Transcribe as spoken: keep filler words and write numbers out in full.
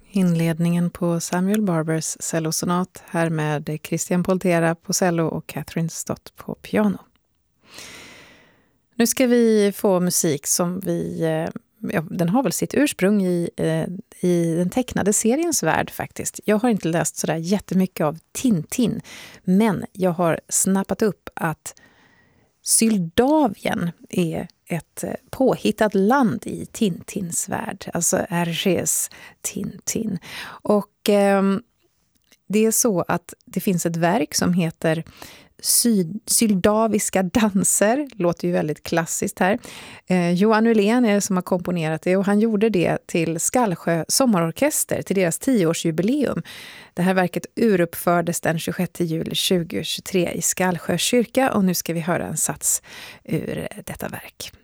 Inledningen på Samuel Barbers cellosonat här med Christian Poltera på cello och Catherine Stott på piano. Nu ska vi få musik som vi, ja, den har väl sitt ursprung i, i den tecknade seriens värld faktiskt. Jag har inte läst sådär jättemycket av Tintin, men jag har snappat upp att Syldavien är ett påhittat land i Tintins värld, alltså Hergés Tintin. Och eh, det är så att det finns ett verk som heter Syd- Syldaviska danser, låter ju väldigt klassiskt här. Eh, Johan Ullén är det som har komponerat det, och han gjorde det till Skallsjö sommarorkester till deras tioårsjubileum. Det här verket uruppfördes den tjugosjätte juli tjugohundratjugotre i Skallsjö kyrka, och nu ska vi höra en sats ur detta verk.